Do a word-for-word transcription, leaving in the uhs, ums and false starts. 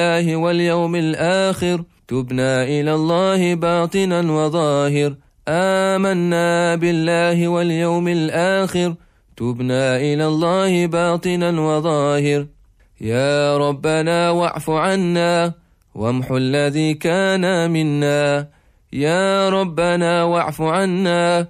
بالله واليوم الآخر تبنا إلى الله باطنا وظاهر آمنا بالله واليوم الآخر تبنا إلى الله باطنا وظاهر يا ربنا واعف عنا وامحو الذي كان منا يا ربنا واعف عنا